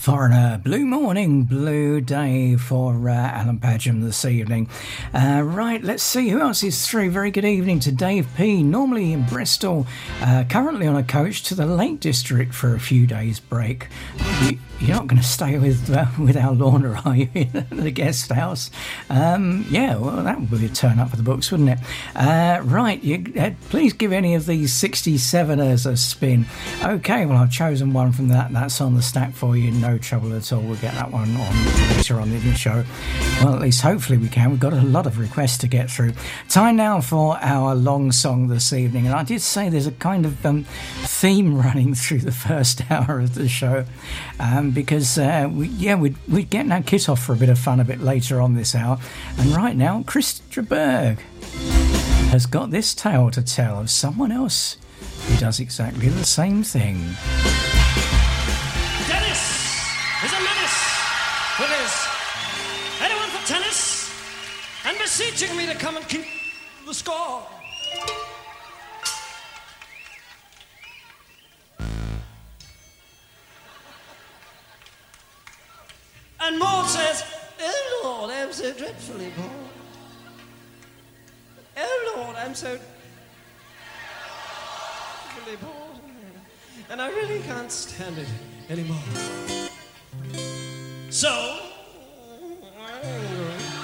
Foreigner, Blue Morning, Blue Day for Alan Padgham this evening. Right, let's see who else is through. Very good evening to Dave P, normally in Bristol, currently on a coach to the Lake District for a few days break. You're not going to stay with our Lorna, are you, in the guest house? Yeah, well, that would be a turn up for the books, wouldn't it? Right, please give any of these 67ers a spin. Okay, well, I've chosen one from that. That's on the stack for you. No trouble at all. We'll get that one on later on in the show. Well, at least hopefully we can. We've got a lot of requests to get through. Time now for our long song this evening. And I did say there's a kind of theme running through the first hour of the show. Because we're getting our kit off for a bit of fun a bit later on this hour. And right now, Christa Berg has got this tale to tell of someone else who does exactly the same thing. Dennis is a menace with his anyone for tennis and beseeching me to come and keep the score. And Maud says, oh Lord, I'm so dreadfully bored. Oh Lord, I'm so dreadfully bored. And I really can't stand it anymore. So